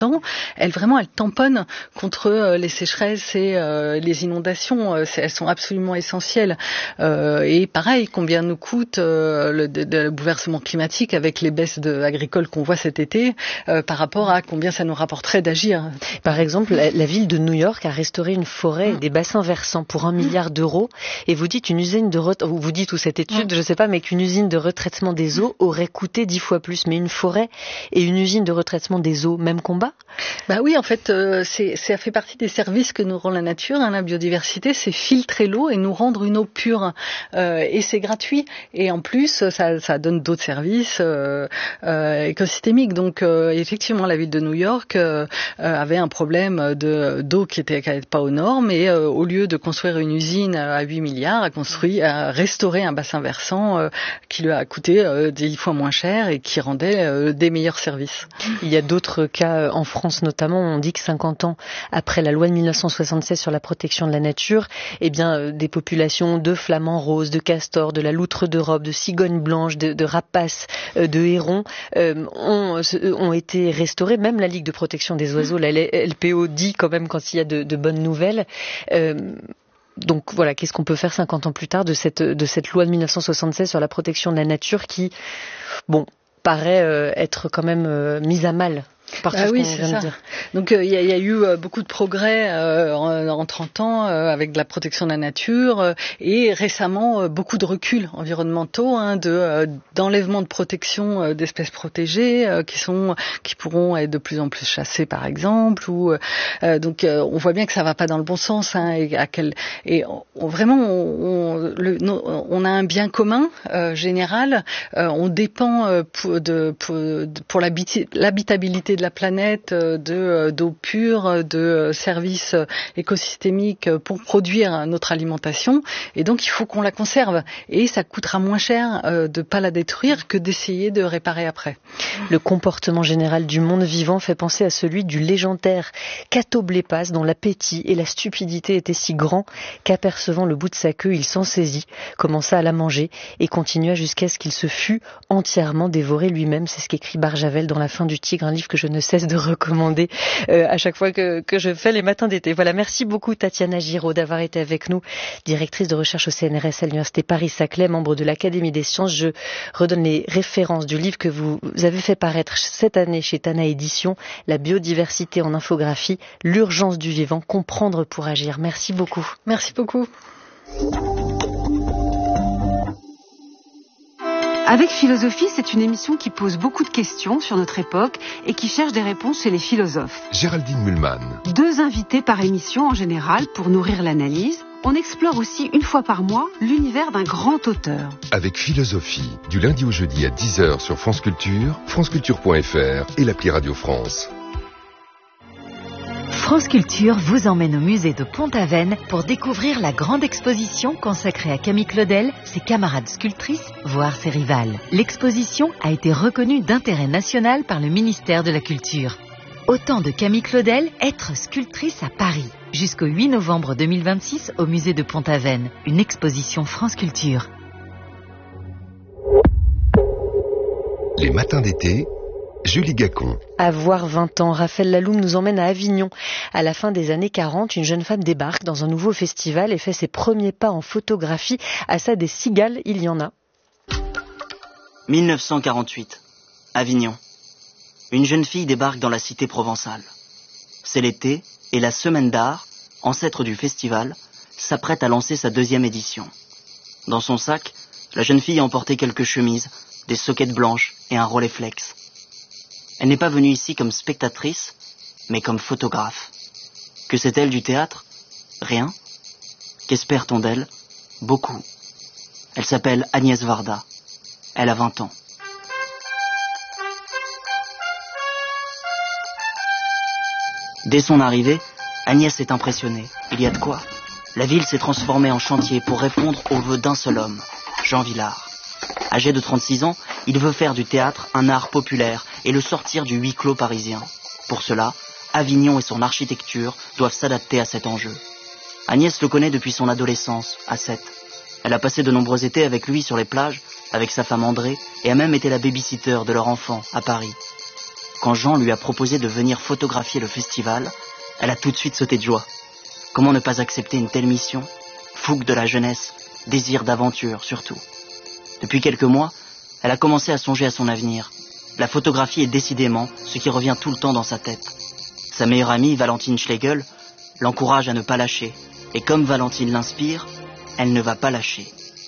elle tamponne contre les sécheresses et les inondations. Elles sont absolument essentielles. Et pareil, combien nous coûte le bouleversement climatique avec les baisses agricoles qu'on voit cet été par rapport à combien ça nous rapporterait d'agir. Par exemple, la ville de New York a restauré une forêt et des bassins versants pour 1 milliard d'euros. Et vous dites ou cette étude, je ne sais pas, mais qu'une usine de retraitement des eaux aurait coûté 10 fois plus. Mais une forêt et une usine de retraitement des eaux, même combat? Oui, en fait, ça fait partie des services que nous rend la nature, la biodiversité, c'est filtrer l'eau et nous rendre une eau pure. Et c'est gratuit. Et en plus, ça donne d'autres services écosystémiques. Donc, effectivement, la ville de New York avait un problème d'eau qui était pas aux normes. Et au lieu de construire une usine à 8 milliards, a restauré un bassin versant qui lui a coûté 10 fois moins cher et qui rendait des meilleurs services. Il y a d'autres cas en France notamment. On dit que 50 ans après la loi de 1976 sur la protection de la nature, des populations de flamants roses, de castors, de la loutre d'Europe, de cigognes blanches, de rapaces, de hérons ont été restaurées. Même la Ligue de protection des oiseaux, la LPO, dit quand même quand il y a de bonnes nouvelles. Donc voilà, qu'est-ce qu'on peut faire 50 ans plus tard de cette loi de 1976 sur la protection de la nature qui, paraît être quand même mise à mal par tout ce qu'on vient de dire. Donc il y a eu beaucoup de progrès en 30 ans avec de la protection de la nature et récemment beaucoup de reculs environnementaux, d'enlèvement de protection d'espèces protégées qui pourront être de plus en plus chassées par exemple. Donc on voit bien que ça va pas dans le bon sens. On a un bien commun général. On dépend pour l'habitabilité de la planète, d'eau pure, de services écosystémiques pour produire notre alimentation. Et donc, il faut qu'on la conserve. Et ça coûtera moins cher de pas la détruire que d'essayer de réparer après. Le comportement général du monde vivant fait penser à celui du légendaire Catoblépas, dont l'appétit et la stupidité étaient si grands qu'apercevant le bout de sa queue, il s'en saisit, commença à la manger et continua jusqu'à ce qu'il se fût entièrement dévoré lui-même. C'est ce qu'écrit Barjavel dans La fin du tigre, un livre que je ne cesse de recommander à chaque fois que je fais les matins d'été. Voilà, merci beaucoup Tatiana Giraud d'avoir été avec nous, directrice de recherche au CNRS à l'Université Paris-Saclay, membre de l'Académie des sciences. Je redonne les références du livre que vous avez fait paraître cette année chez Tana Éditions, La biodiversité en infographie, l'urgence du vivant, comprendre pour agir. Merci beaucoup. Merci beaucoup. Avec Philosophie, c'est une émission qui pose beaucoup de questions sur notre époque et qui cherche des réponses chez les philosophes. Géraldine Mühlmann. 2 invités par émission en général pour nourrir l'analyse. On explore aussi une fois par mois l'univers d'un grand auteur. Avec Philosophie, du lundi au jeudi à 10h sur France Culture, franceculture.fr et l'appli Radio France. France Culture vous emmène au musée de Pont-Aven pour découvrir la grande exposition consacrée à Camille Claudel, ses camarades sculptrices, voire ses rivales. L'exposition a été reconnue d'intérêt national par le ministère de la Culture. Autant de Camille Claudel, être sculptrice à Paris. Jusqu'au 8 novembre 2026 au musée de Pont-Aven. Une exposition France Culture. Les matins d'été, Julie Gacon. Avoir 20 ans, Raphaël Laloum nous emmène à Avignon. À la fin des années 40, une jeune femme débarque dans un nouveau festival et fait ses premiers pas en photographie. À ça, des cigales, il y en a. 1948, Avignon. Une jeune fille débarque dans la cité provençale. C'est l'été et la Semaine d'art, ancêtre du festival, s'apprête à lancer sa 2e édition. Dans son sac, la jeune fille a emporté quelques chemises, des soquettes blanches et un Rolleiflex. Elle n'est pas venue ici comme spectatrice, mais comme photographe. Que sait-elle du théâtre? Rien. Qu'espère-t-on d'elle? Beaucoup. Elle s'appelle Agnès Varda. Elle a 20 ans. Dès son arrivée, Agnès est impressionnée. Il y a de quoi. La ville s'est transformée en chantier pour répondre aux vœux d'un seul homme, Jean Vilar. Âgé de 36 ans, il veut faire du théâtre un art populaire et le sortir du huis clos parisien. Pour cela, Avignon et son architecture doivent s'adapter à cet enjeu. Agnès le connaît depuis son adolescence, à 7. Elle a passé de nombreux étés avec lui sur les plages, avec sa femme André, et a même été la baby-sitter de leur enfant à Paris. Quand Jean lui a proposé de venir photographier le festival, elle a tout de suite sauté de joie. Comment ne pas accepter une telle mission ? Fougue de la jeunesse, désir d'aventure surtout. Depuis quelques mois, elle a commencé à songer à son avenir. La photographie est décidément ce qui revient tout le temps dans sa tête. Sa meilleure amie, Valentine Schlegel, l'encourage à ne pas lâcher. Et comme Valentine l'inspire, elle ne va pas lâcher.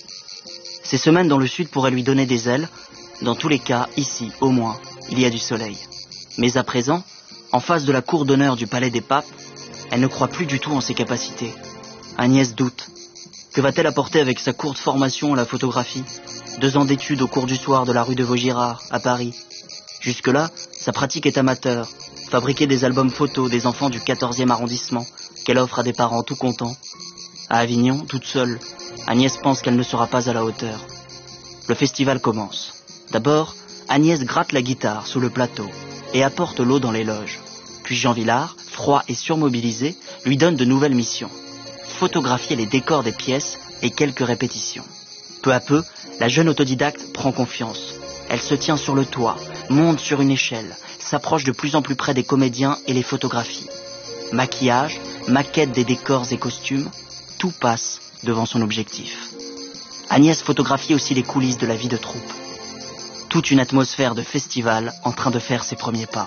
Ces semaines dans le sud pourraient lui donner des ailes. Dans tous les cas, ici, au moins, il y a du soleil. Mais à présent, en face de la cour d'honneur du Palais des Papes, elle ne croit plus du tout en ses capacités. Agnès doute. Que va-t-elle apporter avec sa courte formation à la photographie ? 2 ans d'études au cours du soir de la rue de Vaugirard, à Paris. Jusque-là, sa pratique est amateur. Fabriquer des albums photos des enfants du 14e arrondissement, qu'elle offre à des parents tout contents. À Avignon, toute seule, Agnès pense qu'elle ne sera pas à la hauteur. Le festival commence. D'abord, Agnès gratte la guitare sous le plateau et apporte l'eau dans les loges. Puis Jean Villard, froid et surmobilisé, lui donne de nouvelles missions. Photographier les décors des pièces et quelques répétitions. Peu à peu, la jeune autodidacte prend confiance. Elle se tient sur le toit, monte sur une échelle, s'approche de plus en plus près des comédiens et les photographie. Maquillage, maquette des décors et costumes, tout passe devant son objectif. Agnès photographie aussi les coulisses de la vie de troupe. Toute une atmosphère de festival en train de faire ses premiers pas.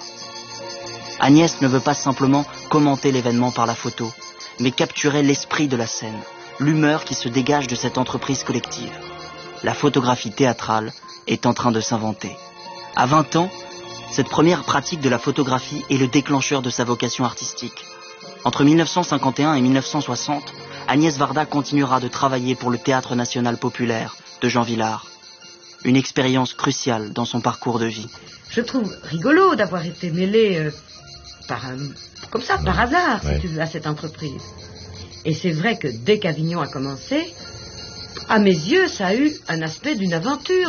Agnès ne veut pas simplement commenter l'événement par la photo, mais capturer l'esprit de la scène, l'humeur qui se dégage de cette entreprise collective. La photographie théâtrale est en train de s'inventer. À 20 ans, cette première pratique de la photographie est le déclencheur de sa vocation artistique. Entre 1951 et 1960, Agnès Varda continuera de travailler pour le Théâtre national populaire de Jean Villard. Une expérience cruciale dans son parcours de vie. Je trouve rigolo d'avoir été mêlée comme ça, par hasard, si tu veux, à cette entreprise. Et c'est vrai que dès qu'Avignon a commencé, à mes yeux, ça a eu un aspect d'une aventure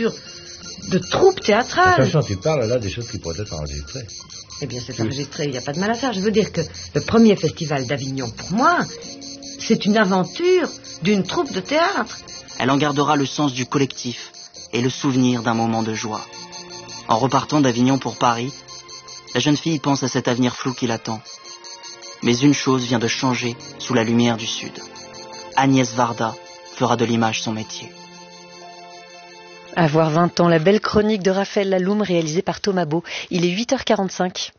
de troupe théâtrale. Attention, tu parles là des choses qui pourraient être enregistrées. Eh bien, c'est enregistré, il n'y a pas de mal à faire. Je veux dire que le premier festival d'Avignon, pour moi, c'est une aventure d'une troupe de théâtre. Elle en gardera le sens du collectif et le souvenir d'un moment de joie. En repartant d'Avignon pour Paris, la jeune fille pense à cet avenir flou qui l'attend. Mais une chose vient de changer sous la lumière du Sud. Agnès Varda fera de l'image son métier. Avoir 20 ans, la belle chronique de Raphaël Laloum réalisée par Thomas Beau. Il est 8h45.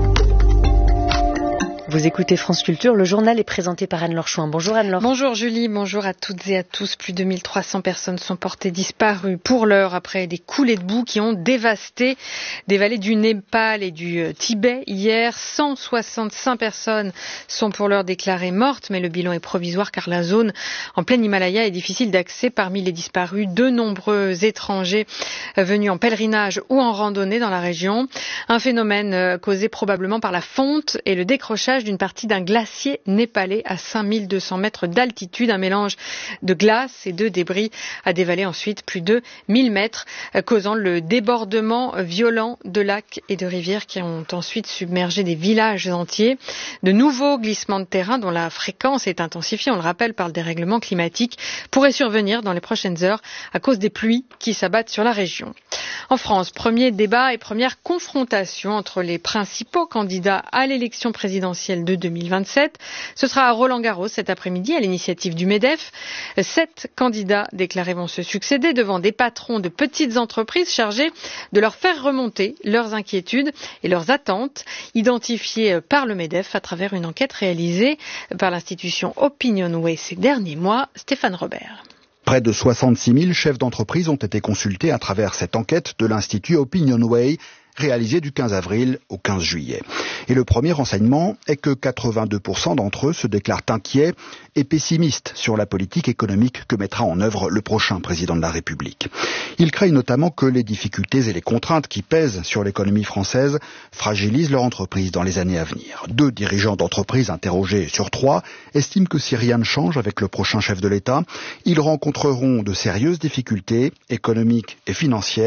Vous écoutez France Culture, le journal est présenté par Anne-Laure Chouin. Bonjour Anne-Laure. Bonjour Julie, bonjour à toutes et à tous. Plus de 1300 personnes sont portées disparues pour l'heure après des coulées de boue qui ont dévasté des vallées du Népal et du Tibet. Hier, 165 personnes sont pour l'heure déclarées mortes, mais le bilan est provisoire car la zone en plein Himalaya est difficile d'accès. Parmi les disparus, de nombreux étrangers venus en pèlerinage ou en randonnée dans la région. Un phénomène causé probablement par la fonte et le décrochage d'une partie d'un glacier népalais à 5200 mètres d'altitude. Un mélange de glace et de débris a dévalé ensuite plus de 1000 mètres, causant le débordement violent de lacs et de rivières qui ont ensuite submergé des villages entiers. De nouveaux glissements de terrain dont la fréquence est intensifiée, on le rappelle, par le dérèglement climatique, pourraient survenir dans les prochaines heures à cause des pluies qui s'abattent sur la région. En France, premier débat et première confrontation entre les principaux candidats à l'élection présidentielle de 2027. Ce sera à Roland-Garros cet après-midi à l'initiative du MEDEF. 7 candidats déclarés vont se succéder devant des patrons de petites entreprises chargés de leur faire remonter leurs inquiétudes et leurs attentes, identifiées par le MEDEF à travers une enquête réalisée par l'institution Opinionway ces derniers mois. Stéphane Robert. Près de 66 000 chefs d'entreprise ont été consultés à travers cette enquête de l'Institut Opinionway, réalisée du 15 avril au 15 juillet. Et le premier renseignement est que 82% d'entre eux se déclarent inquiets et pessimistes sur la politique économique que mettra en œuvre le prochain président de la République. Ils craignent notamment que les difficultés et les contraintes qui pèsent sur l'économie française fragilisent leur entreprise dans les années à venir. 2 dirigeants d'entreprise interrogés sur 3 estiment que si rien ne change avec le prochain chef de l'État, ils rencontreront de sérieuses difficultés économiques et financières,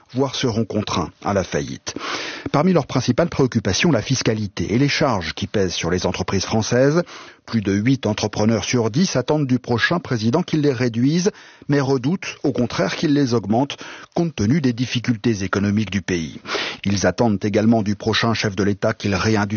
voire seront contraints à la faillite. Parmi leurs principales préoccupations, la fiscalité et les charges qui pèsent sur les entreprises françaises. Plus de 8 entrepreneurs sur 10 attendent du prochain président qu'il les réduise, mais redoutent au contraire qu'il les augmente, compte tenu des difficultés économiques du pays. Ils attendent également du prochain chef de l'État qu'il réindustrialise